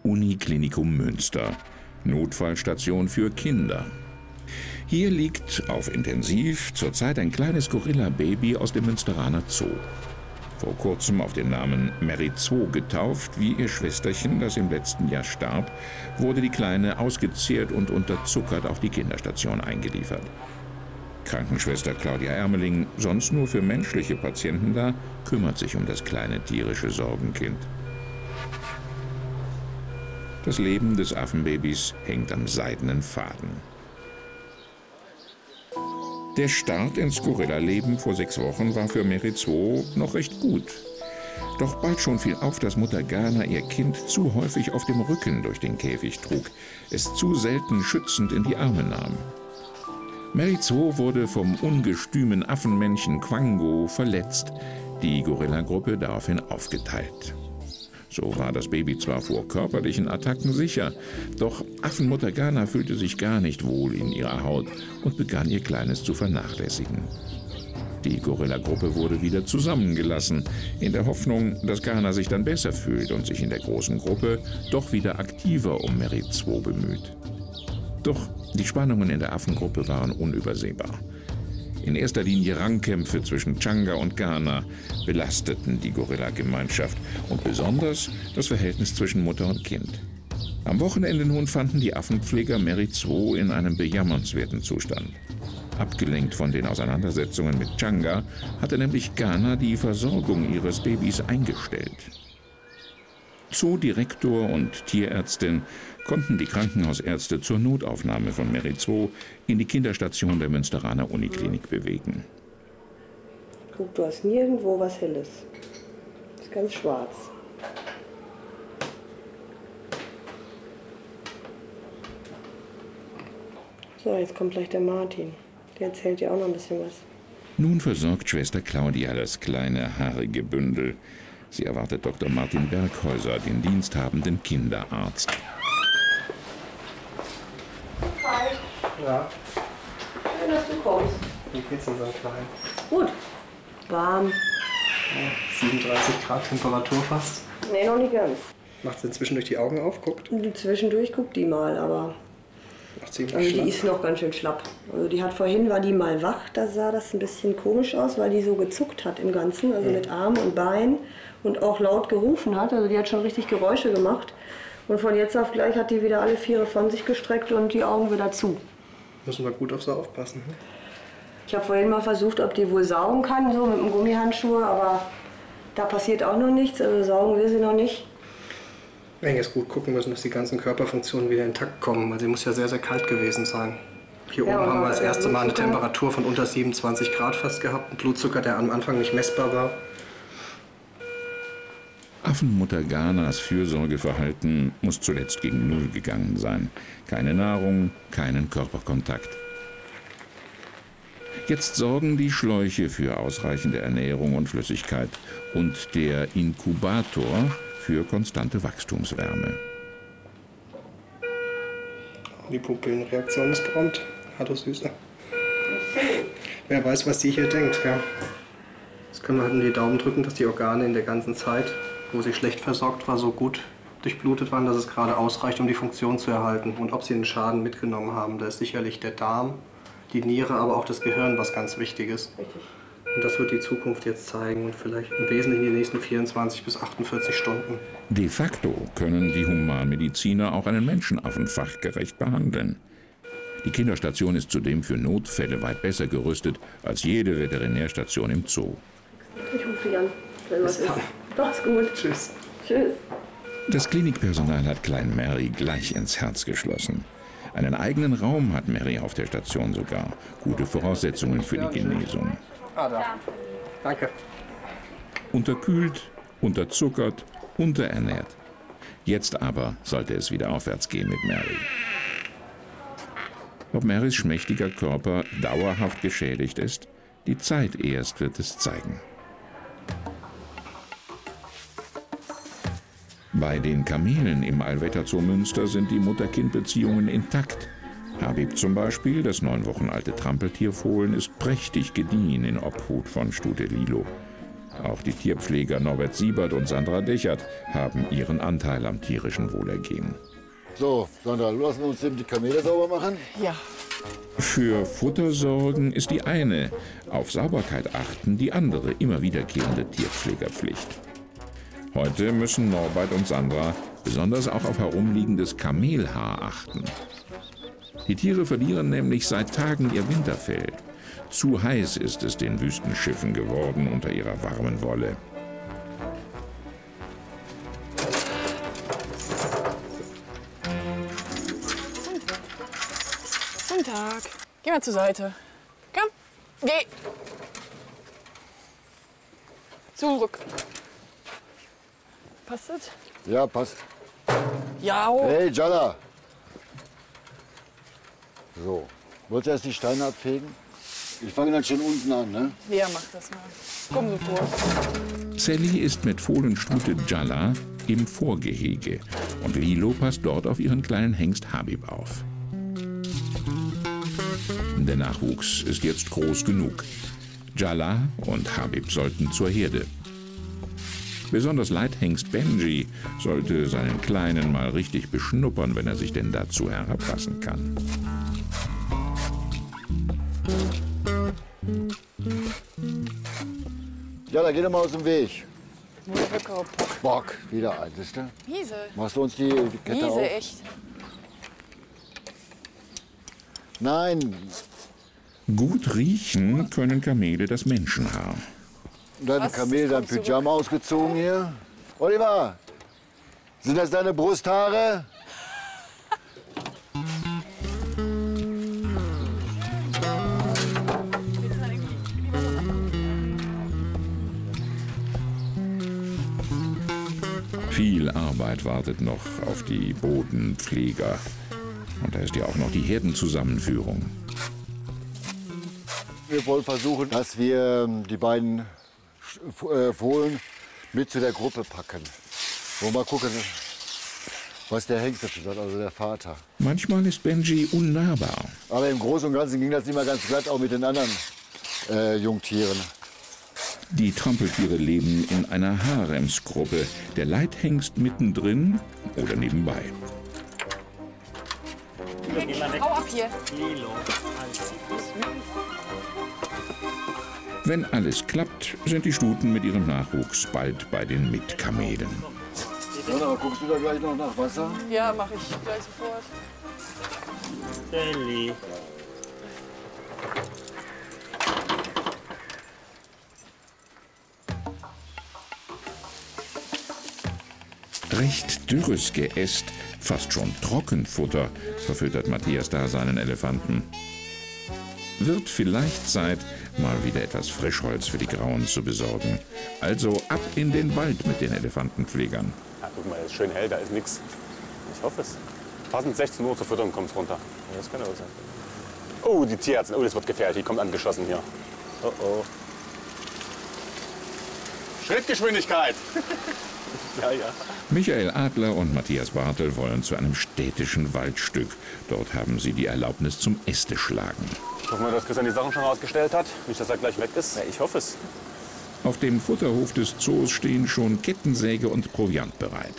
Uniklinikum Münster, Notfallstation für Kinder. Hier liegt auf Intensiv zurzeit ein kleines Gorilla-Baby aus dem Münsteraner Zoo. Vor kurzem auf den Namen Mary II getauft, wie ihr Schwesterchen, das im letzten Jahr starb, wurde die Kleine ausgezehrt und unterzuckert auf die Kinderstation eingeliefert. Krankenschwester Claudia Ermeling, sonst nur für menschliche Patienten da, kümmert sich um das kleine tierische Sorgenkind. Das Leben des Affenbabys hängt am seidenen Faden. Der Start ins Gorilla-Leben vor 6 Wochen war für Mary II noch recht gut. Doch bald schon fiel auf, dass Mutter Ghana ihr Kind zu häufig auf dem Rücken durch den Käfig trug, es zu selten schützend in die Arme nahm. Mary II wurde vom ungestümen Affenmännchen Quango verletzt, die Gorilla-Gruppe daraufhin aufgeteilt. So war das Baby zwar vor körperlichen Attacken sicher, doch Affenmutter Ghana fühlte sich gar nicht wohl in ihrer Haut und begann ihr Kleines zu vernachlässigen. Die Gorilla-Gruppe wurde wieder zusammengelassen, in der Hoffnung, dass Ghana sich dann besser fühlt und sich in der großen Gruppe doch wieder aktiver um Mary II bemüht. Doch die Spannungen in der Affengruppe waren unübersehbar. In erster Linie Rangkämpfe zwischen Changa und Ghana belasteten die Gorilla-Gemeinschaft und besonders das Verhältnis zwischen Mutter und Kind. Am Wochenende nun fanden die Affenpfleger Mary II in einem bejammernswerten Zustand. Abgelenkt von den Auseinandersetzungen mit Changa hatte nämlich Ghana die Versorgung ihres Babys eingestellt. Zoodirektor und Tierärztin konnten die Krankenhausärzte zur Notaufnahme von Mary II in die Kinderstation der Münsteraner Uniklinik bewegen. Guck, du hast nirgendwo was Helles. Das ist ganz schwarz. So, jetzt kommt gleich der Martin. Der erzählt dir auch noch ein bisschen was. Nun versorgt Schwester Claudia das kleine, haarige Bündel. Sie erwartet Dr. Martin Berghäuser, den diensthabenden Kinderarzt. Hi. Ja. Schön, dass du kommst. Wie geht's denn so klein? Gut. Warm. Ja, 37 Grad Temperatur fast. Nee, noch nicht ganz. Macht sie zwischendurch die Augen auf, guckt? Zwischendurch guckt die mal, aber Noch ziemlich also die schlapp. ist noch ganz schön schlapp. Also die hat vorhin, war die mal wach, da sah das ein bisschen komisch aus, weil die so gezuckt hat im Ganzen, also mit Arm und Bein und auch laut gerufen hat. Also die hat schon richtig Geräusche gemacht. Und von jetzt auf gleich hat die wieder alle Viere von sich gestreckt und die Augen wieder zu. Müssen wir gut auf sie aufpassen. Hm? Ich habe vorhin mal versucht, ob die wohl saugen kann, so mit dem Gummihandschuh, aber da passiert auch noch nichts, also saugen will sie noch nicht. Wir werden jetzt gut gucken müssen, dass die ganzen Körperfunktionen wieder intakt kommen, weil sie muss ja sehr, sehr kalt gewesen sein. Hier Ja, oben haben wir aber das erste Mal eine Blutzucker? Temperatur von unter 27 Grad fast gehabt, einen Blutzucker, der am Anfang nicht messbar war. Affenmutter Ghanas Fürsorgeverhalten muss zuletzt gegen Null gegangen sein. Keine Nahrung, keinen Körperkontakt. Jetzt sorgen die Schläuche für ausreichende Ernährung und Flüssigkeit und der Inkubator für konstante Wachstumswärme. Die Pupillenreaktion ist prompt. Hallo Süße. Wer weiß, was sie hier denkt. Ja. Jetzt können wir halt nur die Daumen drücken, dass die Organe in der ganzen Zeit, wo sie schlecht versorgt war, so gut durchblutet waren, dass es gerade ausreicht, um die Funktion zu erhalten. Und ob sie einen Schaden mitgenommen haben, da ist sicherlich der Darm, die Niere, aber auch das Gehirn, was ganz wichtig ist. Richtig. Und das wird die Zukunft jetzt zeigen und vielleicht im Wesentlichen die nächsten 24 bis 48 Stunden. De facto können die Humanmediziner auch einen Menschenaffen fachgerecht behandeln. Die Kinderstation ist zudem für Notfälle weit besser gerüstet als jede Veterinärstation im Zoo. Ich rufe dich an, wenn was Bis ist. dann. Doch, ist gut. Tschüss. Tschüss. Das Klinikpersonal hat Klein Mary gleich ins Herz geschlossen. Einen eigenen Raum hat Mary auf der Station sogar. Gute Voraussetzungen für die Genesung. Ah, da. Danke. Unterkühlt, unterzuckert, unterernährt. Jetzt aber sollte es wieder aufwärts gehen mit Mary. Ob Marys schmächtiger Körper dauerhaft geschädigt ist, die Zeit erst wird es zeigen. Bei den Kamelen im Allwetterzoo Münster sind die Mutter-Kind-Beziehungen intakt. Habib zum Beispiel, das 9 Wochen alte Trampeltierfohlen, ist prächtig gediehen in Obhut von Stute Lilo. Auch die Tierpfleger Norbert Siebert und Sandra Dechert haben ihren Anteil am tierischen Wohlergehen. So, Sandra, lassen wir uns eben die Kamele sauber machen. Ja. Für Futtersorgen ist die eine, auf Sauberkeit achten die andere immer wiederkehrende Tierpflegerpflicht. Heute müssen Norbert und Sandra besonders auch auf herumliegendes Kamelhaar achten. Die Tiere verlieren nämlich seit Tagen ihr Winterfell. Zu heiß ist es den Wüstenschiffen geworden unter ihrer warmen Wolle. Guten Tag. Geh mal zur Seite. Komm, geh. Zurück. Passt das? Ja, passt. Ja. Oh. Hey, Jalla. So, wollt ihr erst die Steine abfegen? Ich fange dann schon unten an, ne? Ja, mach das mal. Komm so vor. Sally ist mit Fohlenstute Jalla im Vorgehege und Lilo passt dort auf ihren kleinen Hengst Habib auf. Der Nachwuchs ist jetzt groß genug. Jalla und Habib sollten zur Herde. Besonders Leithengst Benji sollte seinen Kleinen mal richtig beschnuppern, wenn er sich denn dazu herablassen kann. Ja, da geh doch mal aus dem Weg. Rückkopf. Bock, wieder ein, siehst du? Miese. Machst du uns die Kette auf? Miese, echt. Nein. Gut riechen können Kamele das Menschenhaar. Und dann Was? Kamel dein Kommst du Pyjama ausgezogen hier. Oliver, sind das deine Brusthaare? Viel Arbeit wartet noch auf die Bodenpfleger. Und da ist ja auch noch die Herdenzusammenführung. Wir wollen versuchen, dass wir die beiden Fohlen mit zu der Gruppe packen. Wollen wir mal gucken, was der Hengst dazu sagt, also der Vater. Manchmal ist Benji unnahbar. Aber im Großen und Ganzen ging das nicht mal ganz glatt, auch mit den anderen Jungtieren. Die Trampeltiere leben in einer Haremsgruppe. Der Leithengst mittendrin oder nebenbei. Hau ab hier. Wenn alles klappt, sind die Stuten mit ihrem Nachwuchs bald bei den Mitkamelen. Aber guckst du da gleich noch nach Wasser? Ja, mach ich gleich sofort. Sally. Recht dürres Geäst, fast schon Trockenfutter, verfüttert Matthias da seinen Elefanten. Wird vielleicht Zeit, mal wieder etwas Frischholz für die Grauen zu besorgen. Also ab in den Wald mit den Elefantenpflegern. Ja, guck mal, es ist schön hell, da ist nichts. Ich hoffe es. Passend 16 Uhr zur Fütterung kommt es runter. Ja, das kann auch sein. Oh, die Tierärztin. Oh, das wird gefährlich. Die kommt angeschossen hier. Oh, oh. Schrittgeschwindigkeit. Ja, ja. Michael Adler und Matthias Bartel wollen zu einem städtischen Waldstück. Dort haben sie die Erlaubnis zum Ästeschlagen. Hoffen wir, dass Christian die Sachen schon rausgestellt hat. Nicht, dass er gleich weg ist. Ja, ich hoffe es. Auf dem Futterhof des Zoos stehen schon Kettensäge und Proviant bereit.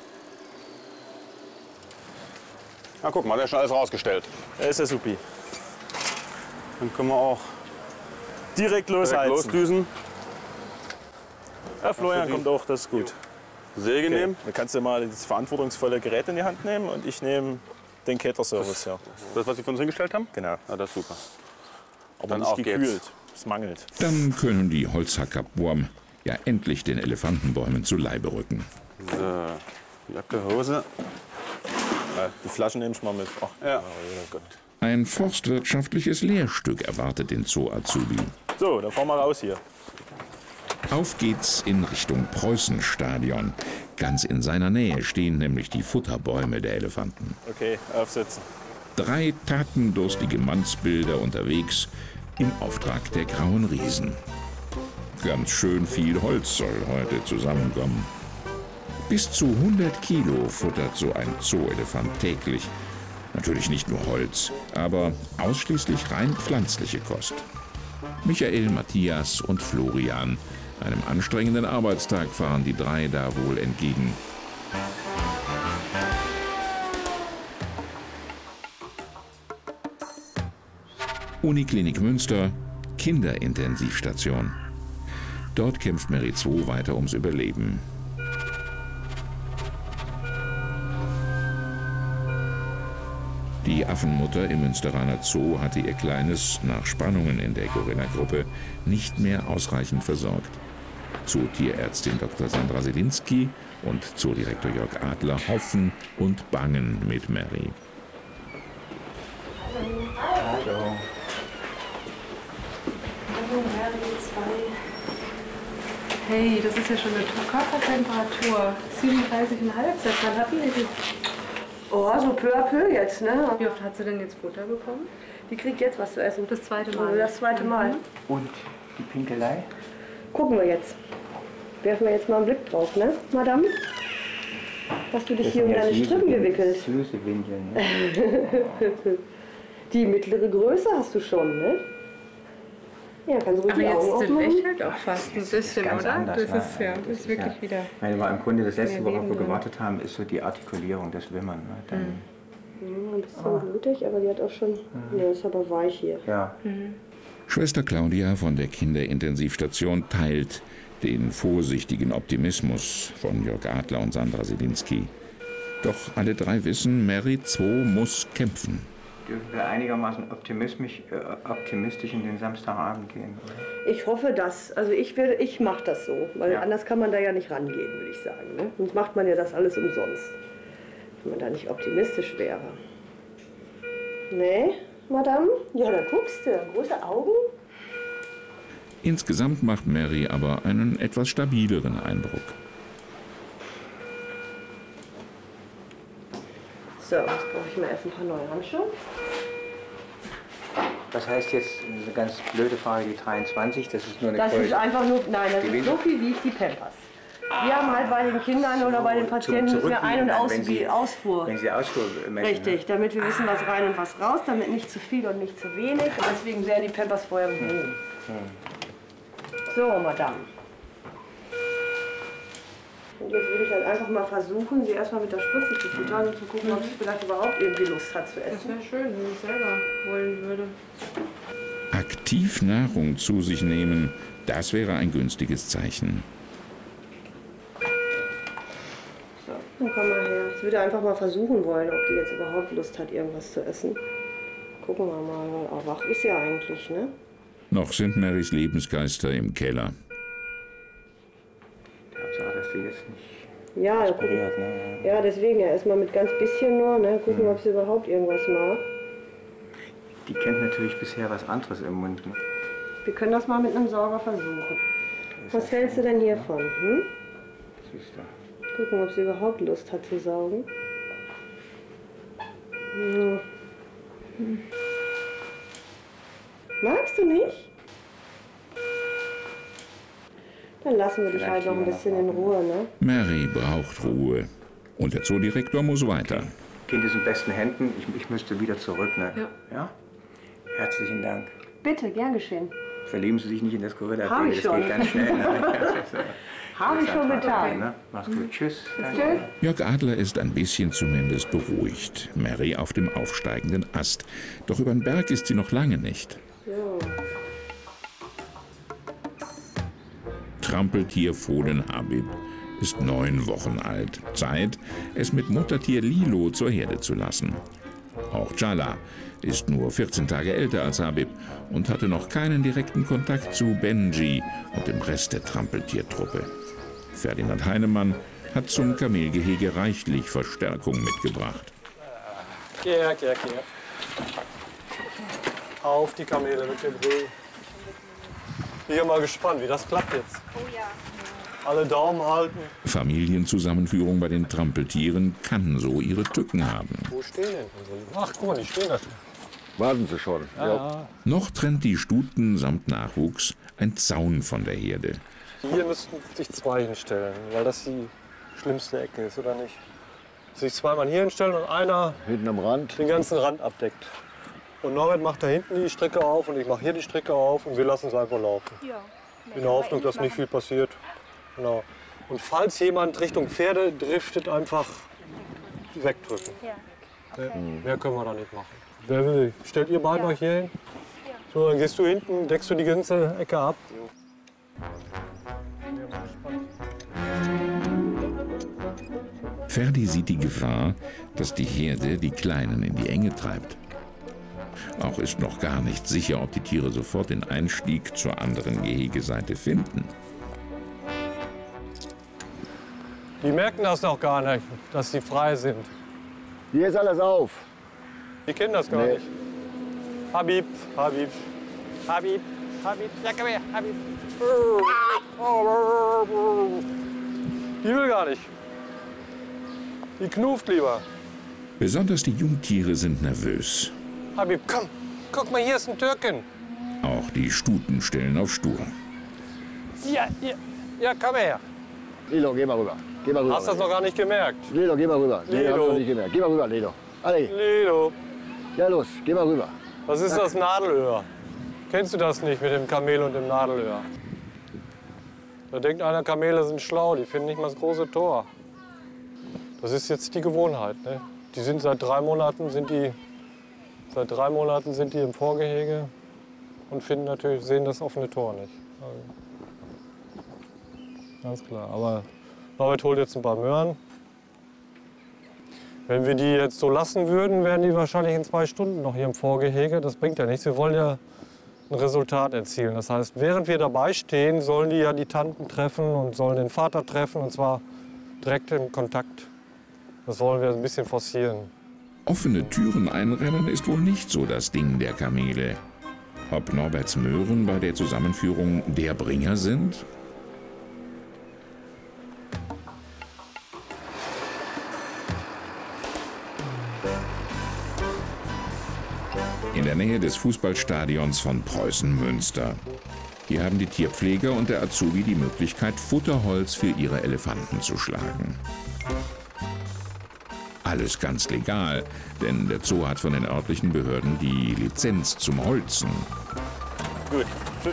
Na, guck mal, der ist schon alles rausgestellt. Ja, ist ja supi. Dann können wir auch direkt losheizen. Losdüsen. Ja, Florian kommt auch, das ist gut. Säge Okay. nehmen. Dann kannst du mal das verantwortungsvolle Gerät in die Hand nehmen und ich nehme den Cater-Service. Ja. Das, was Sie von uns hingestellt haben? Genau. Ja, das ist super. Aber Dann nicht auf geht's. gekühlt. Es mangelt. Dann können die Holzhacker Boam ja endlich den Elefantenbäumen zu Leibe rücken. So, Jacke, Hose. Die Flaschen nehme ich mal mit. Ach, Ja. Gott. Ein forstwirtschaftliches Lehrstück erwartet den Zoo-Azubi. So, dann fahren wir raus hier. Auf geht's in Richtung Preußenstadion. Ganz in seiner Nähe stehen nämlich die Futterbäume der Elefanten. Okay, aufsetzen. 3 tatendurstige Mannsbilder unterwegs im Auftrag der Grauen Riesen. Ganz schön viel Holz soll heute zusammenkommen. Bis zu 100 Kilo futtert so ein Zoo-Elefant täglich. Natürlich nicht nur Holz, aber ausschließlich rein pflanzliche Kost. Michael, Matthias und Florian Einem anstrengenden Arbeitstag fahren die drei da wohl entgegen. Uniklinik Münster, Kinderintensivstation. Dort kämpft Mary 2 weiter ums Überleben. Die Affenmutter im Münsteraner Zoo hatte ihr Kleines nach Spannungen in der Gorilla-Gruppe nicht mehr ausreichend versorgt. Zootierärztin Dr. Sandra Selinski und Zoodirektor Jörg Adler hoffen und bangen mit Mary. Hallo. Hallo, Mary 2. Hey, das ist ja schon eine Körpertemperatur. 37,5. Seit wann hatten wir die? Oh, so peu à peu jetzt, ne? Wie oft hat sie denn jetzt Futter bekommen? Die kriegt jetzt was zu essen. Das zweite Mal. Das zweite Mal. Und die Pinkelei? Gucken wir jetzt. Werfen wir jetzt mal einen Blick drauf, ne, Madame? Hast du dich hier um deine Strippen gewickelt? Süße Windeln, ne? Die mittlere Größe hast du schon, ne? Ja, kannst du ruhig die Augen aufmachen. Aber jetzt sind echt halt auch fast ein bisschen, oder? Anders, das ist ja, das ist wirklich ja, wieder... Weil wir im Grunde das letzte, worauf wir gewartet haben, ist so die Artikulierung, das Wimmern. Ne? Dann, ja, ein bisschen blutig, aber die hat auch schon... Ne, ist aber weich hier. Ja. Schwester Claudia von der Kinderintensivstation teilt den vorsichtigen Optimismus von Jörg Adler und Sandra Selinski. Doch alle drei wissen, Mary 2 muss kämpfen. Dürfen wir einigermaßen optimistisch in den Samstagabend gehen, oder? Ich hoffe das. Also ich mache das so, weil anders kann man da ja nicht rangehen, würde ich sagen. Ne? Sonst macht man ja das alles umsonst, wenn man da nicht optimistisch wäre. Nee, Madame? Ja, da guckst du. Große Augen. Insgesamt macht Mary aber einen etwas stabileren Eindruck. So, jetzt brauche ich mal erst ein paar neue Handschuhe. Was heißt jetzt, eine ganz blöde Frage, die 23, das ist nur eine Das Größe. ist einfach nur, nein, das ist so viel wie die Pampers. Wir haben halt bei den Kindern oder bei den Patienten müssen wir Ein- und Ausfuhr. Wenn Sie Ausfuhr messen. Richtig, damit wir wissen, was rein und was raus, damit nicht zu viel und nicht zu wenig. Und deswegen werden die Pampers vorher gewogen. So, Madame. Und jetzt will ich halt einfach mal versuchen, sie erstmal mit der Spritze zu füttern und zu gucken, ob sie vielleicht überhaupt irgendwie Lust hat zu essen. Das wäre schön, wenn ich selber wollen würde. Aktiv Nahrung zu sich nehmen, das wäre ein günstiges Zeichen. So, dann komm mal her. Ich würde einfach mal versuchen wollen, ob die jetzt überhaupt Lust hat, irgendwas zu essen. Gucken wir mal. Oh, wach ist ja eigentlich, ne? Noch sind Marys Lebensgeister im Keller. Hauptsache, dass die jetzt nicht ja, aspiriert, ne? Ja, deswegen ja erstmal mit ganz bisschen nur, ne? Gucken, ob sie überhaupt irgendwas mag. Die kennt natürlich bisher was anderes im Mund. Ne? Wir können das mal mit einem Sauger versuchen. Was hältst du denn hiervon? Hm? Siehst du. Gucken, ob sie überhaupt Lust hat zu saugen. Ja. Magst du nicht? Dann lassen wir dich halt noch ein bisschen in Ruhe, ne? Mary braucht Ruhe. Und der Zoodirektor muss weiter. Kind ist in besten Händen. Ich müsste wieder zurück, ne? Ja. Herzlichen Dank. Bitte, gern geschehen. Verlieben Sie sich nicht in das Gorilla. Hab ich das schon. geht ganz schnell. Ne? Habe ich schon getan. Ne? Mach's gut. Tschüss. Tschüss. Jörg Adler ist ein bisschen zumindest beruhigt. Mary auf dem aufsteigenden Ast. Doch über den Berg ist sie noch lange nicht. So. Trampeltierfohlen Habib ist 9 Wochen alt. Zeit, es mit Muttertier Lilo zur Herde zu lassen. Auch Jala ist nur 14 Tage älter als Habib und hatte noch keinen direkten Kontakt zu Benji und dem Rest der Trampeltiertruppe. Ferdinand Heinemann hat zum Kamelgehege reichlich Verstärkung mitgebracht. Geh her. Auf die Kamele mit dem Brühen. Ich bin mal gespannt, wie das klappt jetzt. Oh ja. Alle Daumen halten. Familienzusammenführung bei den Trampeltieren kann so ihre Tücken haben. Wo stehen denn? Ach, guck mal, die stehen da. Warten Sie schon. Ja. Noch trennt die Stuten samt Nachwuchs ein Zaun von der Herde. Hier müssten sich 2 hinstellen, weil das die schlimmste Ecke ist, oder nicht? Sich 2 Mann hier hinstellen und einer Hinten am Rand. den ganzen Rand abdeckt. Und Norbert macht da hinten die Stricke auf und ich mache hier die Stricke auf und wir lassen es einfach laufen. Ja. in der Hoffnung, dass nicht viel passiert. Genau. Und falls jemand Richtung Pferde driftet, einfach wegdrücken. Mehr können wir da nicht machen. Wer will? Stellt ihr beide euch hier hin? So, dann gehst du hinten, deckst du die ganze Ecke ab. Ferdi sieht die Gefahr, dass die Herde die Kleinen in die Enge treibt. Auch ist noch gar nicht sicher, ob die Tiere sofort den Einstieg zur anderen Gehegeseite finden. Die merken das noch gar nicht, dass sie frei sind. Hier ist alles auf. Die kennen das gar nicht. Habib, Habib, Habib, Habib, ja komm her, Habib. Die will gar nicht. Die knuft lieber. Besonders die Jungtiere sind nervös. Habib, komm, guck mal, hier ist ein Türken. Auch die Stuten stellen auf stur. Ja, komm her. Lilo, geh mal rüber. Geh mal rüber. Hast du das noch gar nicht gemerkt? Lilo, geh mal rüber. Nee, hab ich noch nicht gemerkt. Geh mal rüber, Lilo. Alle. Lilo, Ja, los, geh mal rüber. was ist das Nadelöhr? Kennst du das nicht mit dem Kamel und dem Nadelöhr? Da denkt einer, Kamele sind schlau, die finden nicht mal das große Tor. Das ist jetzt die Gewohnheit. Ne? Die sind seit 3 Monaten sind die im Vorgehege und finden natürlich, sehen das offene Tor nicht. Also, ganz klar. Aber Norbert holt jetzt ein paar Möhren. Wenn wir die jetzt so lassen würden, wären die wahrscheinlich in 2 Stunden noch hier im Vorgehege. Das bringt ja nichts. Wir wollen ja ein Resultat erzielen. Das heißt, während wir dabei stehen, sollen die ja die Tanten treffen und sollen den Vater treffen, und zwar direkt im Kontakt. Das wollen wir ein bisschen forcieren. Offene Türen einrennen ist wohl nicht so das Ding der Kamele. Ob Norberts Möhren bei der Zusammenführung der Bringer sind? In der Nähe des Fußballstadions von Preußen-Münster. Hier haben die Tierpfleger und der Azubi die Möglichkeit, Futterholz für ihre Elefanten zu schlagen. Alles ganz legal, denn der Zoo hat von den örtlichen Behörden die Lizenz zum Holzen. Gut.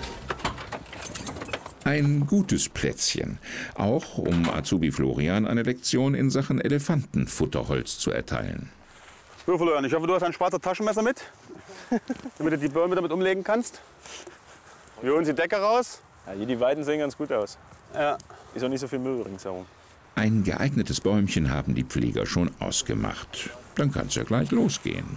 Ein gutes Plätzchen, auch um Azubi Florian eine Lektion in Sachen Elefantenfutterholz zu erteilen. So, Florian, ich hoffe, du hast ein schwarzes Taschenmesser mit, damit du die Bäume damit umlegen kannst. Wir holen die Decke raus. Ja, hier die Weiden sehen ganz gut aus. Ja. Ist auch nicht so viel Müll ringsherum. Ein geeignetes Bäumchen haben die Pfleger schon ausgemacht. Dann kann's ja gleich losgehen.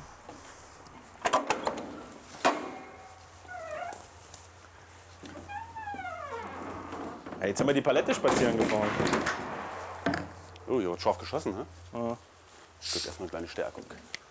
Ja, jetzt haben wir die Palette spazieren gefahren. Oh, hier wird scharf geschossen, ne? Ja. Das gibt erstmal eine kleine Stärkung.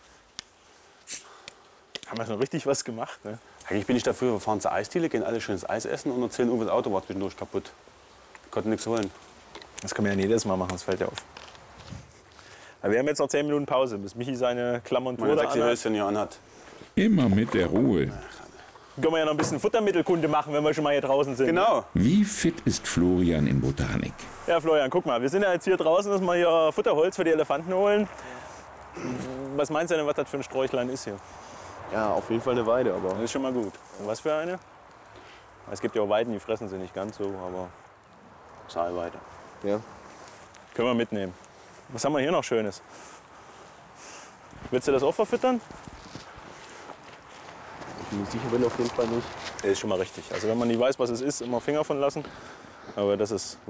Haben wir schon richtig was gemacht, ne? Eigentlich bin ich dafür, wir fahren zur Eisdiele, gehen alle schönes Eis essen und erzählen, das Auto war zwischendurch kaputt. Wir konnten nichts holen. Das kann man ja nicht jedes Mal machen, das fällt ja auf. Aber wir haben jetzt noch 10 Minuten Pause, bis Michi seine Klamontur Meine da sexy anhat. Höschen hier anhat. Immer mit der Ruhe. Können wir ja noch ein bisschen Futtermittelkunde machen, wenn wir schon mal hier draußen sind. Genau. Wie fit ist Florian in Botanik? Ja, Florian, guck mal, wir sind ja jetzt hier draußen, dass wir hier Futterholz für die Elefanten holen. Was meinst du denn, was das für ein Sträuchlein ist hier? Ja, auf jeden Fall eine Weide, aber Das ist schon mal gut. Und was für eine? Es gibt ja auch Weiden, die fressen sie nicht ganz so, aber Zahlweite. ja. können wir mitnehmen. Was haben wir hier noch Schönes? Willst du das auch verfüttern? Ich bin mir sicher, bin auf jeden Fall nicht. Das ist schon mal richtig. Also wenn man nicht weiß, was es ist, immer Finger von lassen. Aber das ist